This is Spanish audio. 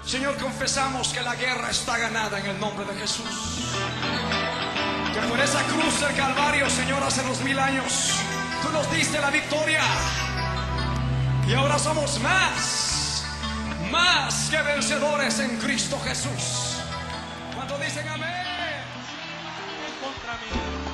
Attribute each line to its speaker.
Speaker 1: Señor, confesamos que la guerra está ganada en el nombre de Jesús. Que por esa cruz del Calvario, Señor, hace 2000 años, tú nos diste la victoria. Y ahora somos más que vencedores en Cristo Jesús. ¿Cuántos dicen amén?
Speaker 2: Contra mí.